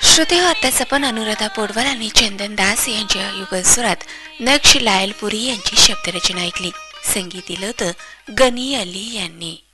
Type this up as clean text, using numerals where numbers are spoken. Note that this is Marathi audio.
श्रोते हो, आताच आपण अनुराधा पोडवल आणि चंदन दास यांच्या युगल सुरात नक्ष लायलपुरी यांची शब्दरचना ऐकली. संगीत दिलं होतं गनी अली यांनी.